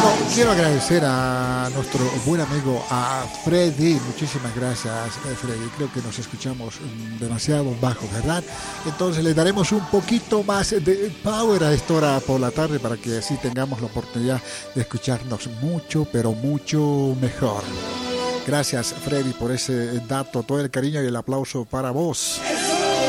Quiero agradecer a nuestro buen amigo, a Freddy. Muchísimas gracias, Freddy. Creo que nos escuchamos demasiado bajo, ¿verdad? Entonces le daremos un poquito más de power a esta hora por la tarde para que así tengamos la oportunidad de escucharnos mucho, pero mucho mejor. Gracias, Freddy, por ese dato. Todo el cariño y el aplauso para vos.